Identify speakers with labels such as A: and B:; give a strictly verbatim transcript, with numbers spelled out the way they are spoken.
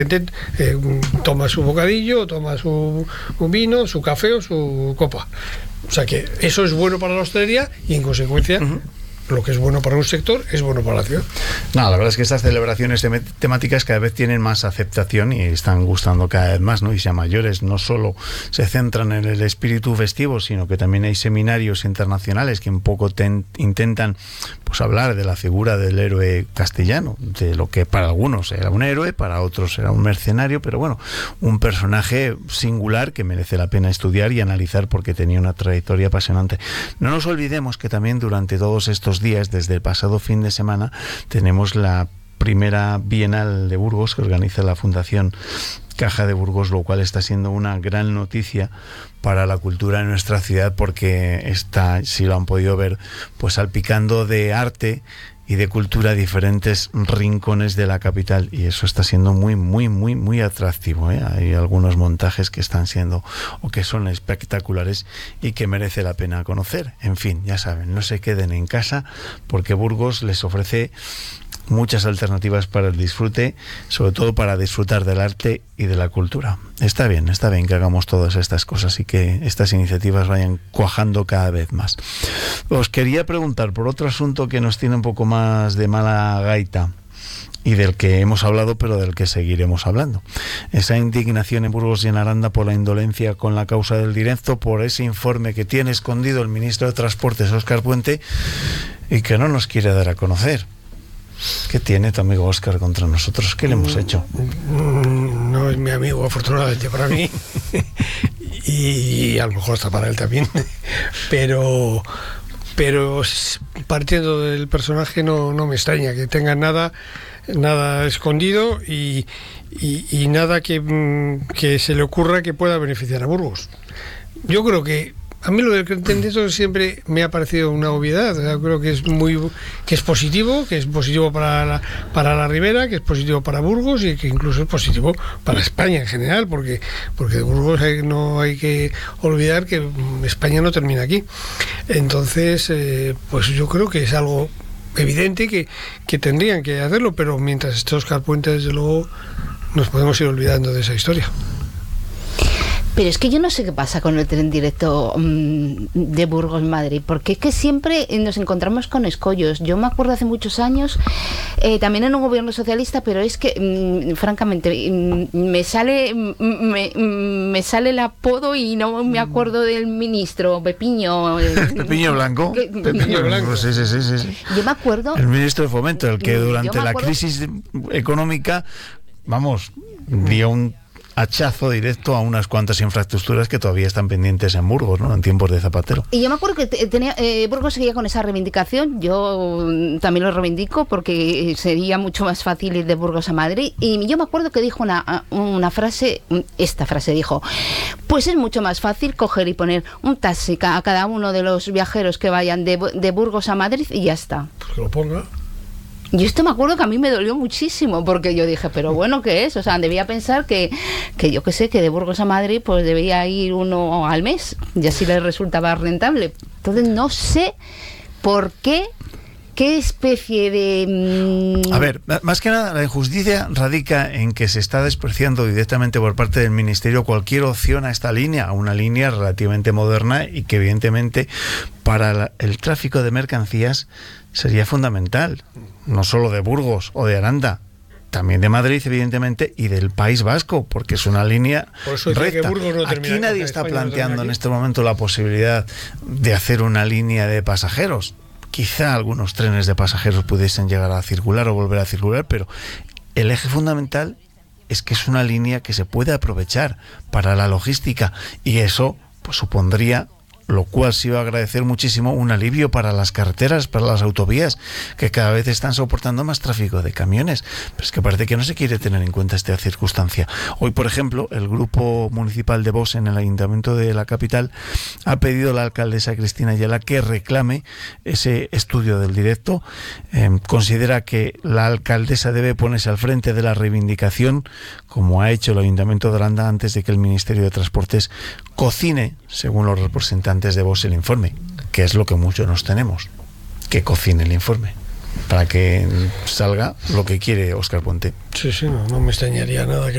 A: Eh, toma su bocadillo, toma su un vino, su café o su copa. O sea que eso es bueno para la hostelería y en consecuencia uh-huh. lo que es bueno para un sector es bueno para la ciudad.
B: No, la verdad es que estas celebraciones tem- temáticas cada vez tienen más aceptación y están gustando cada vez más, ¿no? Y si a mayores no solo se centran en el espíritu festivo, sino que también hay seminarios internacionales que un poco ten- intentan pues hablar de la figura del héroe castellano, de lo que para algunos era un héroe, para otros era un mercenario, pero bueno, un personaje singular que merece la pena estudiar y analizar porque tenía una trayectoria apasionante. No nos olvidemos que también durante todos estos días, desde el pasado fin de semana, tenemos la primera Bienal de Burgos que organiza la Fundación Caja de Burgos, lo cual está siendo una gran noticia para la cultura de nuestra ciudad porque está, si lo han podido ver, pues salpicando de arte y de cultura diferentes rincones de la capital, y eso está siendo muy, muy, muy, muy atractivo, ¿eh? Hay algunos montajes que están siendo o que son espectaculares y que merece la pena conocer. En fin, ya saben, no se queden en casa porque Burgos les ofrece muchas alternativas para el disfrute, sobre todo para disfrutar del arte y de la cultura. Está bien, está bien que hagamos todas estas cosas y que estas iniciativas vayan cuajando cada vez más. Os quería preguntar por otro asunto que nos tiene un poco más de mala gaita y del que hemos hablado, pero del que seguiremos hablando. Esa indignación en Burgos y en Aranda por la indolencia con la causa del directo, por ese informe que tiene escondido el ministro de Transportes, Óscar Puente, y que no nos quiere dar a conocer. ¿Qué tiene tu amigo Óscar contra nosotros? ¿Qué le hemos hecho?
A: No es mi amigo, afortunadamente para mí, y a lo mejor está para él también, pero pero partiendo del personaje no, no me extraña que tenga nada nada escondido y, y, y nada que, que se le ocurra que pueda beneficiar a Burgos. Yo creo que a mí lo del Crentendeto siempre me ha parecido una obviedad. O sea, creo que es muy que es positivo, que es positivo para la, para la Ribera, que es positivo para Burgos y que incluso es positivo para España en general, porque porque de Burgos hay, no hay que olvidar que España no termina aquí. Entonces, eh, pues yo creo que es algo evidente que, que tendrían que hacerlo, pero mientras esté Óscar Puente, desde luego, nos podemos ir olvidando de esa historia.
C: Pero es que yo no sé qué pasa con el tren directo mmm, de Burgos-Madrid, porque es que siempre nos encontramos con escollos. Yo me acuerdo hace muchos años, eh, también en un gobierno socialista, pero es que, mmm, francamente, mmm, me sale me, me sale el apodo y no me acuerdo del ministro, Pepiño. El,
B: Pepiño Blanco.
A: Que, Pepiño Blanco.
B: Sí, sí, sí, sí.
C: Yo me acuerdo...
B: El ministro de Fomento, el que durante la
C: acuerdo,
B: crisis económica, vamos, dio un hachazo directo a unas cuantas infraestructuras que todavía están pendientes en Burgos, ¿no? En tiempos de Zapatero.
C: Y yo me acuerdo que tenía, eh, Burgos seguía con esa reivindicación. Yo también lo reivindico porque sería mucho más fácil ir de Burgos a Madrid. Y yo me acuerdo que dijo una, una frase, esta frase dijo: pues es mucho más fácil coger y poner un taxi a cada uno de los viajeros que vayan de, de Burgos a Madrid y ya está.
A: Pues que lo ponga.
C: Yo esto me acuerdo que a mí me dolió muchísimo, porque yo dije, pero bueno, ¿qué es? O sea, debía pensar que, que yo qué sé, que de Burgos a Madrid pues debía ir uno al mes, y así le resultaba rentable. Entonces no sé por qué, qué especie de... Mmm...
B: A ver, más que nada, la injusticia radica en que se está despreciando directamente por parte del Ministerio cualquier opción a esta línea, a una línea relativamente moderna y que evidentemente para la, el tráfico de mercancías sería fundamental, no solo de Burgos o de Aranda, también de Madrid, evidentemente, y del País Vasco, porque es una línea recta.
A: No
B: Aquí nadie está España planteando no en este momento la posibilidad de hacer una línea de pasajeros. Quizá algunos trenes de pasajeros pudiesen llegar a circular o volver a circular, pero el eje fundamental es que es una línea que se puede aprovechar para la logística, y eso pues supondría, lo cual sí va a agradecer muchísimo, un alivio para las carreteras, para las autovías, que cada vez están soportando más tráfico de camiones. Pero es que parece que no se quiere tener en cuenta esta circunstancia. Hoy, por ejemplo, el Grupo Municipal de Vox en el Ayuntamiento de la capital ha pedido a la alcaldesa Cristina Ayala que reclame ese estudio del directo. Eh, considera que la alcaldesa debe ponerse al frente de la reivindicación, como ha hecho el Ayuntamiento de Aranda, antes de que el Ministerio de Transportes cocine, según los representantes de Vox, el informe, que es lo que muchos nos tenemos, que cocine el informe para que salga lo que quiere Óscar Puente.
A: Sí, sí, no, no me extrañaría nada que